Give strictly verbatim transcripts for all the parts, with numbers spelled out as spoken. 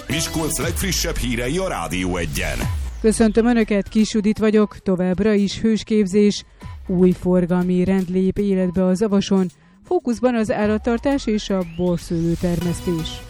Miskolc legfrissebb hírei a Rádió Egyen. Köszöntöm Önöket, Kis Judit vagyok, továbbra is hősképzés, új forgalmi rend lép életbe a Zavason, fókuszban az állattartás és a borszőlőtermesztés.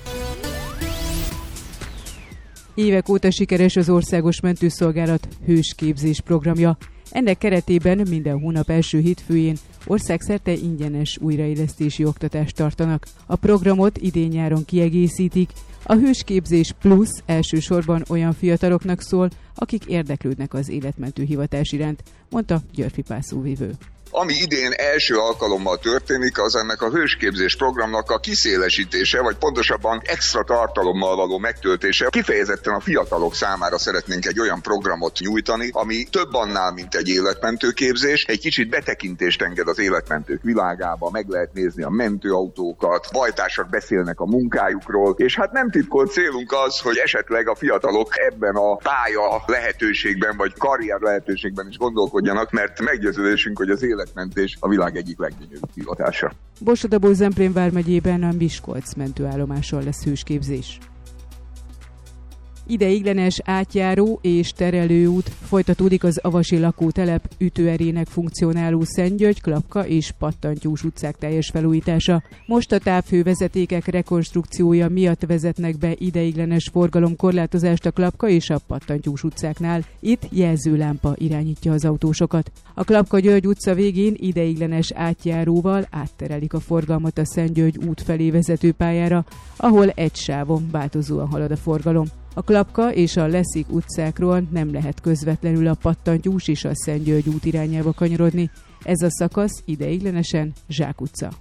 Évek óta sikeres az Országos Mentőszolgálat hősképzés programja. Ennek keretében minden hónap első hétfőjén országszerte ingyenes újraélesztési oktatást tartanak. A programot idén-nyáron kiegészítik. A hősképzés plusz elsősorban olyan fiataloknak szól, akik érdeklődnek az életmentő hivatás iránt, mondta Györfi Pál szóvivő. Ami idén első alkalommal történik, az ennek a hősképzés programnak a kiszélesítése, vagy pontosabban extra tartalommal való megtöltése. Kifejezetten a fiatalok számára szeretnénk egy olyan programot nyújtani, ami több annál, mint egy életmentő képzés. Egy kicsit betekintést enged az életmentők világába, meg lehet nézni a mentőautókat, bajtársak beszélnek a munkájukról, és hát nem titkolt célunk az, hogy esetleg a fiatalok ebben a pálya lehetőségben, vagy karrier lehetőségben is gondolkodjanak, mert meggyőződésünk, hogy az életmentés a világ egyik leggyönyörűbb hivatása. Borsod-Abaúj-Zemplén vármegyében a Miskolc mentőállomáson lesz hősképzés. Ideiglenes átjáró és terelőút, folytatódik az avasi lakótelep ütőerének funkcionáló Szentgyörgy, Klapka és Pattantyús utcák teljes felújítása. Most a távhővezetékek rekonstrukciója miatt vezetnek be ideiglenes forgalomkorlátozást a Klapka és a Pattantyús utcáknál. Itt jelzőlámpa irányítja az autósokat. A Klapka-György utca végén ideiglenes átjáróval átterelik a forgalmat a Szentgyörgy út felé vezető pályára, ahol egy sávon változóan halad a forgalom. A Klapka és a Leszik utcákról nem lehet közvetlenül a Pattantyús és a Szentgyörgy út irányába kanyarodni. Ez a szakasz ideiglenesen Zsák utca.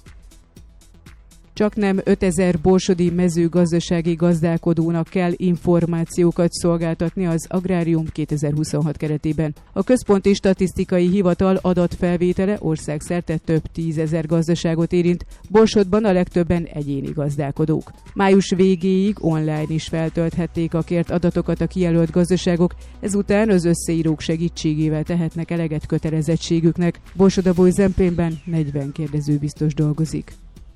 Csaknem ötezer borsodi mezőgazdasági gazdálkodónak kell információkat szolgáltatni az Agrárium kétezer-huszonhat keretében. A Központi Statisztikai Hivatal adatfelvétele országszerte több tízezer gazdaságot érint, Borsodban a legtöbben egyéni gazdálkodók. Május végéig online is feltölthették a kért adatokat a kijelölt gazdaságok, ezután az összeírók segítségével tehetnek eleget kötelezettségüknek. Borsod-Abaúj-Zemplénben negyven kérdező biztos dolgozik.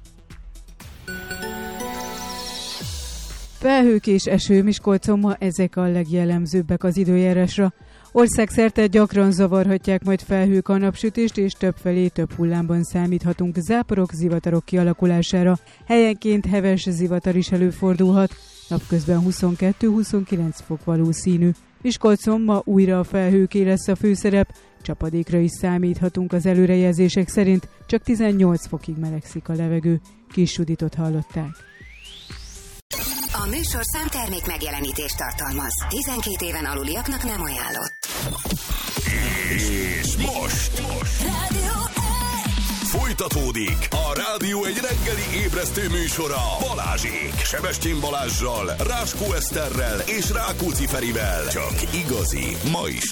Felhők és eső Miskolcon ma, ezek a legjellemzőbbek az időjárásra. Országszerte gyakran zavarhatják majd felhők a napsütést, és többfelé több hullámban számíthatunk záporok, zivatarok kialakulására. Helyenként heves zivatar is előfordulhat, napközben huszonkettő-huszonkilenc fok valószínű. Miskolcon ma újra a felhőké lesz a főszerep, csapadékra is számíthatunk az előrejelzések szerint, csak tizennyolc fokig melegszik a levegő. Kis Juditot hallották. A műsorszám termék megjelenítést tartalmaz. tizenkét éven aluliaknak nem ajánlott. És most, most. Rádió Folytatódik a Rádió egy reggeli ébresztő műsora Balázsék, Sebestyén Balázssal, Ráskó Eszterrel és Rákóczi Ferivel. Csak igazi, ma is